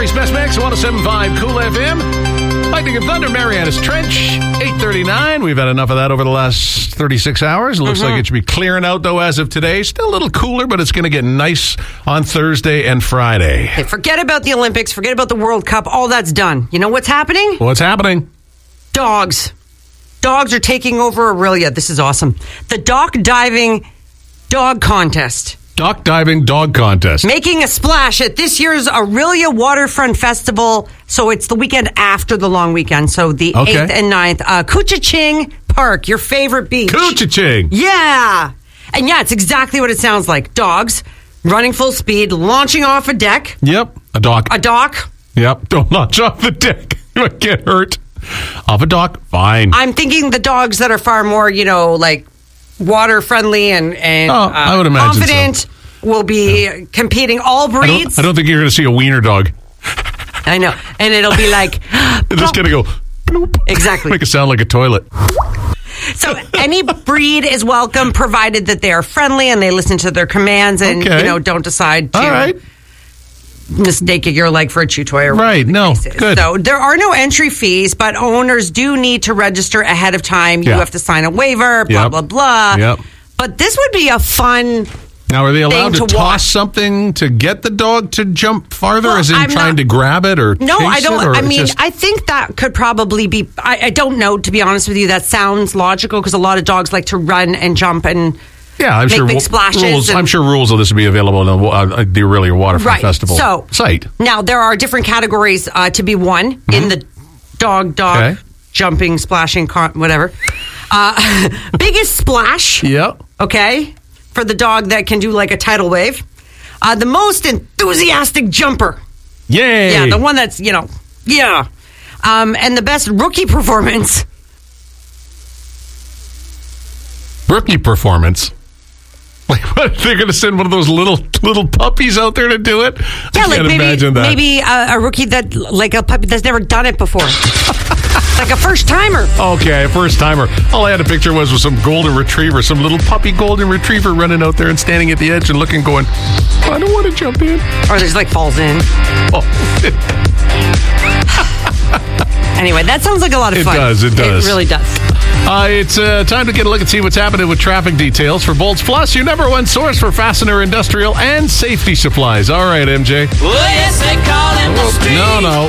Country's Best Mix, 107.5 Cool FM. Lightning and Thunder, Marianas Trench, 8:39. We've had enough of that over the last 36 hours. It looks like it should be clearing out, though, as of today. Still a little cooler, but it's going to get nice on Thursday and Friday. Hey, forget about the Olympics. Forget about the World Cup. All that's done. You know what's happening? What's happening? Dogs. Dogs are taking over Aurelia. This is awesome. The Dock Diving Dog Contest. Dock Diving Dog Contest. Making a splash at this year's Aurelia Waterfront Festival. So it's the weekend after the long weekend. So the 8th and 9th. Koochiching Park, your favorite beach. Koochiching. Yeah. And yeah, it's exactly what it sounds like. Dogs running full speed, launching off a deck. Yep. A dock. A dock. Yep. Don't launch off the deck. You might get hurt. Off a dock, fine. I'm thinking the dogs that are far more, like water friendly and I would imagine confident will be competing. All breeds. I don't think you're going to see a wiener dog. I know. And it'll be like... They're just going to go... Bloop. Exactly. Make it sound like a toilet. So any breed is welcome, provided that they are friendly and they listen to their commands and, don't decide to... All right. Mistake your leg for a chew toy or right. No, good. So there are no entry fees, but owners do need to register ahead of time. You have to sign a waiver, blah, blah, blah. Yep. But this would be a fun... Now, are they allowed to toss watch something to get the dog to jump farther? Well, as in trying to grab it or No, chase I don't. It, or I mean, just... I think that could probably be... I don't know, to be honest with you. That sounds logical because a lot of dogs like to run and jump and... Yeah, I'm make sure big splashes. I'm sure rules of this will be available on the Aurelia Waterfront Festival site. Now, there are different categories to be won in the dog jumping, splashing, whatever. Biggest splash. Yep. Okay. For the dog that can do like a tidal wave. The most enthusiastic jumper. Yay. Yeah, the one that's, yeah. And the best rookie performance. Rookie performance? Like, what? They're going to send one of those little puppies out there to do it? Yeah, I can't imagine that. Maybe a rookie like a puppy that's never done it before. Like a first timer. Okay, a first timer. All I had a picture was with some golden retriever, some little puppy golden retriever running out there and standing at the edge and looking, going, I don't want to jump in. Or there's falls in. Oh. Anyway, that sounds like a lot of fun. It does. It really does. It's time to get a look and see what's happening with traffic details for Bolts Plus, your number one source for fastener, industrial, and safety supplies. All right, MJ. Well, yes, they call him the street. No.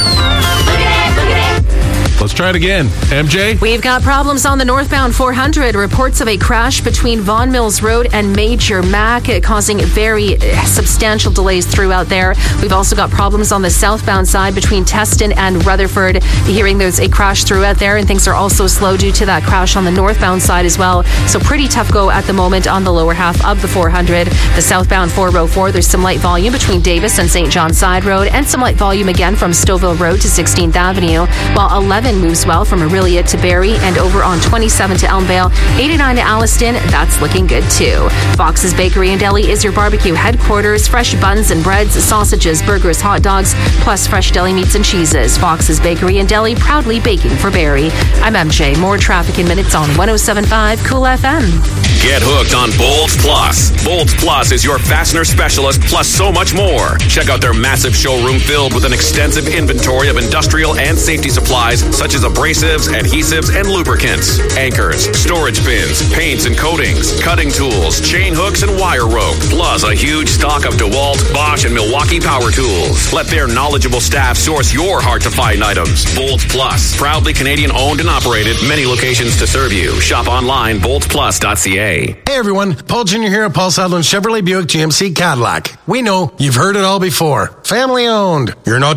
Let's try it again. MJ? We've got problems on the northbound 400. Reports of a crash between Vaughan Mills Road and Major Mac, causing very substantial delays throughout there. We've also got problems on the southbound side between Teston and Rutherford. Hearing there's a crash throughout there, and things are also slow due to that crash on the northbound side as well. So pretty tough go at the moment on the lower half of the 400. The southbound 404, there's some light volume between Davis and St. John Side Road, and some light volume again from Stouffville Road to 16th Avenue, while 11 moves well from Aurelia to Barrie, and over on 27 to Elmvale, 89 to Alliston. That's looking good too. Fox's Bakery and Deli is your barbecue headquarters. Fresh buns and breads, sausages, burgers, hot dogs, plus fresh deli meats and cheeses. Fox's Bakery and Deli, proudly baking for Barrie. I'm MJ. More traffic in minutes on 107.5 Cool FM. Get hooked on Bolts Plus. Bolts Plus is your fastener specialist, plus so much more. Check out their massive showroom filled with an extensive inventory of industrial and safety supplies, such as abrasives, adhesives, and lubricants, anchors, storage bins, paints and coatings, cutting tools, chain hooks, and wire rope, plus a huge stock of DeWalt, Bosch, and Milwaukee power tools. Let their knowledgeable staff source your hard-to-find items. Bolts Plus, proudly Canadian-owned and operated, many locations to serve you. Shop online, boltsplus.ca. Hey everyone, Paul Jr. here at Paul Sadlin Chevrolet Buick GMC Cadillac. We know you've heard it all before. Family owned. You're not